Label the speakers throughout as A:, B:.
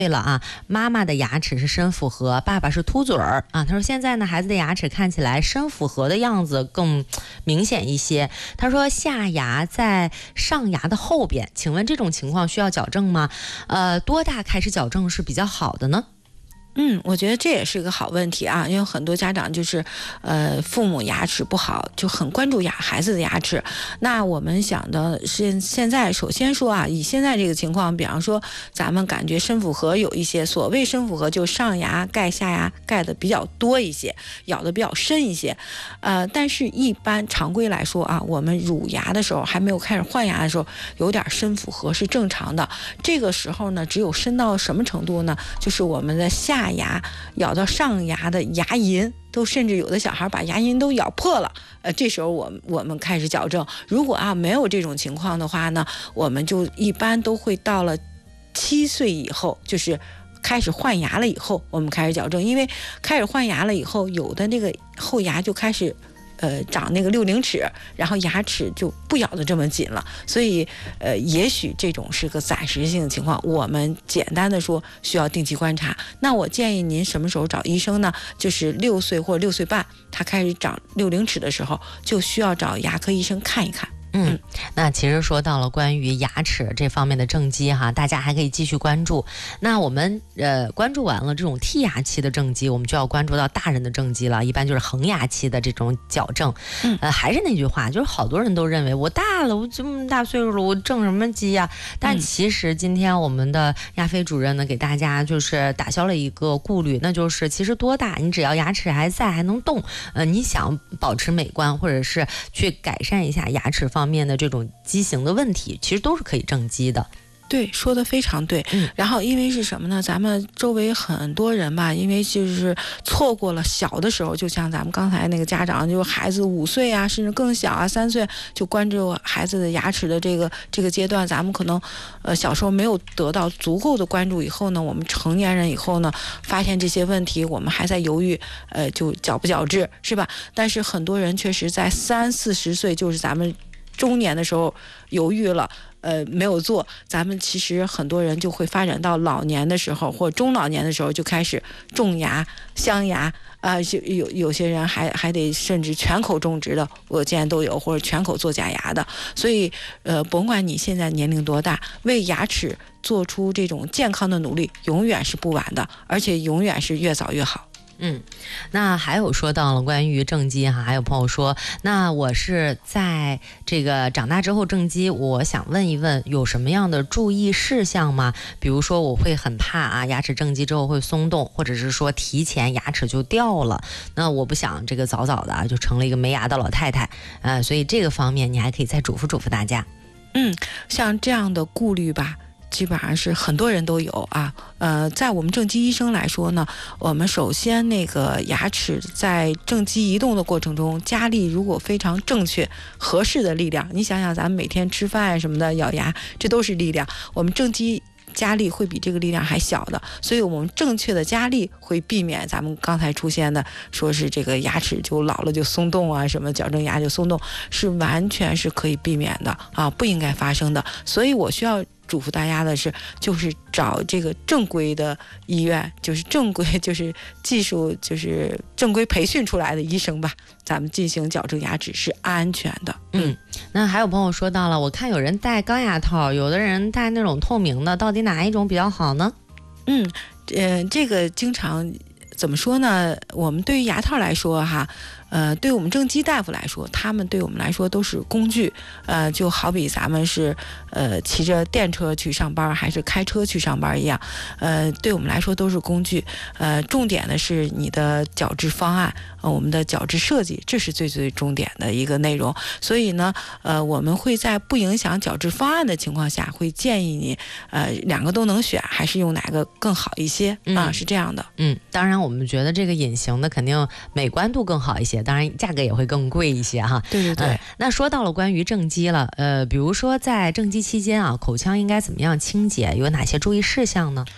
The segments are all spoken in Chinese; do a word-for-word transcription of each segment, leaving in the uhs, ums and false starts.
A: 对了啊，妈妈的牙齿是深复合，爸爸是凸嘴儿啊。他说现在呢，孩子的牙齿看起来深复合的样子更明显一些。他说下牙在上牙的后边，请问这种情况需要矫正吗？呃，多大开始矫正是比较好的呢？
B: 嗯，我觉得这也是一个好问题啊，因为很多家长就是，呃，父母牙齿不好，就很关注牙孩子的牙齿。那我们想的是，现在首先说啊，以现在这个情况，比方说咱们感觉深复合有一些，所谓深复合就上牙盖下牙盖的比较多一些，咬的比较深一些，呃，但是一般常规来说啊，我们乳牙的时候还没有开始换牙的时候，有点深复合是正常的。这个时候呢，只有深到什么程度呢？就是我们的下下牙咬到上牙的牙龈，都甚至有的小孩把牙龈都咬破了，呃，这时候我们我们开始矫正。如果啊没有这种情况的话呢，我们就一般都会到了七岁以后，就是开始换牙了以后，我们开始矫正。因为开始换牙了以后，有的那个后牙就开始呃，长那个六龄齿，然后牙齿就不咬得这么紧了，所以呃，也许这种是个暂时性的情况。我们简单的说，需要定期观察。那我建议您什么时候找医生呢？就是六岁或者六岁半，他开始长六龄齿的时候，就需要找牙科医生看一看。
A: 嗯，那其实说到了关于牙齿这方面的正畸哈，大家还可以继续关注。那我们呃关注完了这种剔牙期的正畸，我们就要关注到大人的正畸了，一般就是恒牙期的这种矫正。嗯，呃，还是那句话，就是好多人都认为我大了，我这么大岁数了，我正什么畸呀？但其实今天我们的亚飞主任呢，给大家就是打消了一个顾虑，那就是其实多大，你只要牙齿还在，还能动，呃，你想保持美观，或者是去改善一下牙齿方面。方面的这种畸形的问题，其实都是可以正畸的。
B: 对，说的非常对。嗯，然后因为是什么呢？咱们周围很多人吧，因为就是错过了小的时候，就像咱们刚才那个家长，就孩子五岁啊，甚至更小啊，三岁就关注孩子的牙齿的这个这个阶段，咱们可能呃小时候没有得到足够的关注，以后呢，我们成年人以后呢，发现这些问题，我们还在犹豫，呃，就矫不矫治，是吧？但是很多人确实在三四十岁，就是咱们中年的时候犹豫了，呃，没有做，咱们其实很多人就会发展到老年的时候或中老年的时候就开始种牙、镶牙啊、呃，有有些人还还得甚至全口种植的，我见都有，或者全口做假牙的。所以，呃，甭管你现在年龄多大，为牙齿做出这种健康的努力，永远是不晚的，而且永远是越早越好。
A: 嗯，那还有说到了关于正畸哈，还有朋友说，那我是在这个长大之后正畸，我想问一问，有什么样的注意事项吗？比如说我会很怕啊，牙齿正畸之后会松动，或者是说提前牙齿就掉了，那我不想这个早早的啊就成了一个没牙的老太太，呃，所以这个方面你还可以再嘱咐嘱咐大家。
B: 嗯，像这样的顾虑吧，基本上是很多人都有啊，呃，在我们正畸医生来说呢，我们首先那个牙齿在正畸移动的过程中，加力如果非常正确、合适的力量，你想想咱们每天吃饭什么的咬牙，这都是力量，我们正畸加力会比这个力量还小的，所以我们正确的加力会避免咱们刚才出现的说是这个牙齿就老了就松动啊，什么矫正牙就松动，是完全是可以避免的啊，不应该发生的。所以我需要嘱咐大家的是，就是找这个正规的医院，就是正规，就是技术，就是正规培训出来的医生吧，咱们进行矫正牙齿是安全的。
A: 嗯，那还有朋友说到了，我看有人戴钢牙套，有的人戴那种透明的，到底哪一种比较好呢？
B: 嗯，呃，这个经常怎么说呢？我们对于牙套来说哈，呃，对我们正畸大夫来说，他们对我们来说都是工具，呃，就好比咱们是呃骑着电车去上班还是开车去上班一样，呃，对我们来说都是工具，呃，重点的是你的矫治方案，呃，我们的矫治设计，这是最最重点的一个内容。所以呢，呃，我们会在不影响矫治方案的情况下，会建议你，呃，两个都能选，还是用哪个更好一些啊、呃？是这样的。
A: 嗯，当然我们觉得这个隐形的肯定美观度更好一些。当然价格也会更贵一些哈。
B: 对对对、嗯。
A: 那说到了关于正畸了，呃，比如说在正畸期间啊，口腔应该怎么样清洁，有哪些注意事项呢？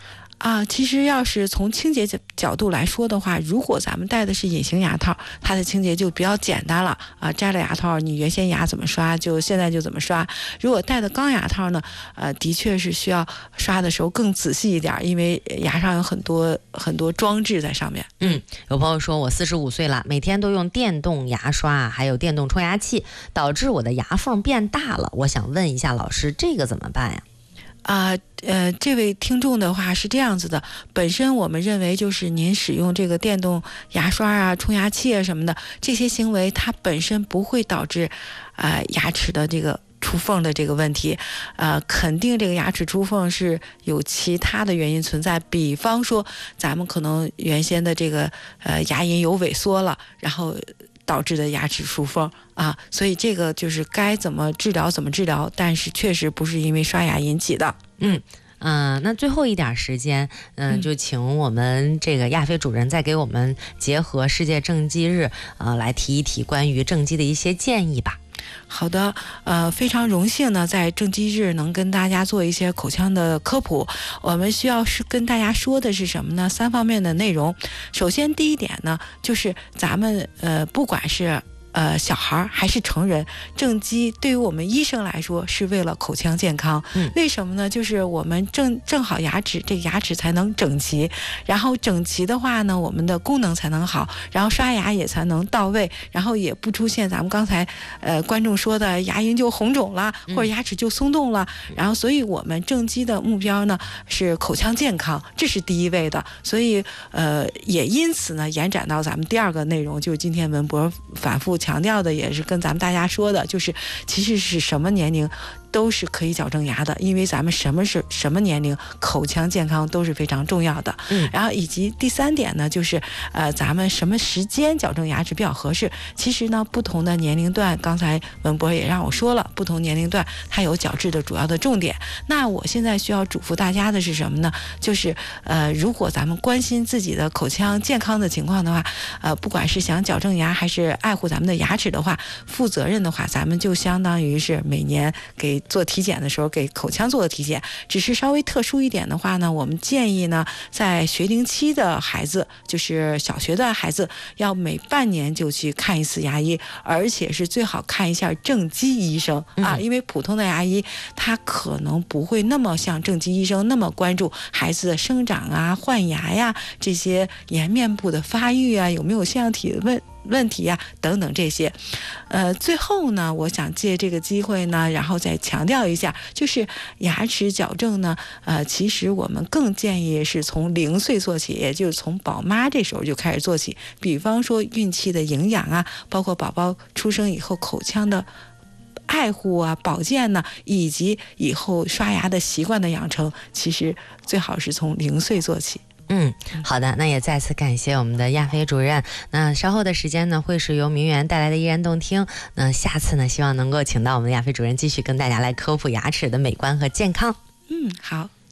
B: 啊，其实要是从清洁角角度来说的话，如果咱们戴的是隐形牙套，它的清洁就比较简单了啊。摘了牙套，你原先牙怎么刷，就现在就怎么刷。如果戴的钢牙套呢，呃，的确是需要刷的时候更仔细一点，因为牙上有很多很多装置在上面。
A: 嗯，有朋友说我四十五岁了，每天都用电动牙刷，还有电动冲牙器，导致我的牙缝变大了。我想问一下老师，这个怎么办呀？
B: 啊，呃，这位听众的话是这样子的，本身我们认为就是您使用这个电动牙刷啊、冲牙器啊什么的这些行为，它本身不会导致啊、呃、牙齿的这个出缝的这个问题，呃，肯定这个牙齿出缝是有其他的原因存在，比方说咱们可能原先的这个呃牙龈有萎缩了，然后导致的牙齿出缝啊，所以这个就是该怎么治疗怎么治疗，但是确实不是因为刷牙引起的。
A: 嗯嗯、呃，那最后一点时间，嗯、呃，就请我们这个亚飞主任再给我们结合世界正畸日，呃，来提一提关于正畸的一些建议吧。
B: 好的，呃，非常荣幸呢，在正畸日能跟大家做一些口腔的科普。我们需要是跟大家说的是什么呢？三方面的内容。首先，第一点呢，就是咱们呃，不管是呃，小孩还是成人，正畸对于我们医生来说是为了口腔健康。
A: 嗯，
B: 为什么呢？就是我们正正好牙齿，这个牙齿才能整齐，然后整齐的话呢，我们的功能才能好，然后刷牙也才能到位，然后也不出现咱们刚才呃观众说的牙龈就红肿了，或者牙齿就松动了。嗯、然后，所以我们正畸的目标呢是口腔健康，这是第一位的。所以呃，也因此呢，延展到咱们第二个内容，就是今天文博反复强调的，也是跟咱们大家说的，就是其实是什么年龄都是可以矫正牙的，因为咱们什么是什么年龄口腔健康都是非常重要的。
A: 嗯，
B: 然后以及第三点呢，就是呃咱们什么时间矫正牙齿比较合适。其实呢，不同的年龄段，刚才文博也让我说了，不同年龄段它有矫治的主要的重点。那我现在需要嘱咐大家的是什么呢？就是呃如果咱们关心自己的口腔健康的情况的话，呃不管是想矫正牙还是爱护咱们的牙齿的话，负责任的话，咱们就相当于是每年给做体检的时候给口腔做的体检。只是稍微特殊一点的话呢，我们建议呢，在学龄期的孩子，就是小学的孩子，要每半年就去看一次牙医，而且是最好看一下正畸医生啊，因为普通的牙医他可能不会那么像正畸医生那么关注孩子的生长啊、换牙呀、这些颜面部的发育啊，有没有腺样体的问问题呀、啊、等等这些。呃，最后呢，我想借这个机会呢，然后再强调一下，就是牙齿矫正呢，呃，其实我们更建议是从零岁做起，也就是从宝妈这时候就开始做起。比方说孕期的营养啊，包括宝宝出生以后口腔的爱护啊、保健呢，以及以后刷牙的习惯的养成，其实最好是从零岁做起。
A: 嗯，好的，那也再次感谢我们的亚飞主任。那稍后的时间呢，会是由明媛带来的依然动听。那下次呢，希望能够请到我们的亚飞主任继续跟大家来科普牙齿的美观和健康。
B: 嗯，好。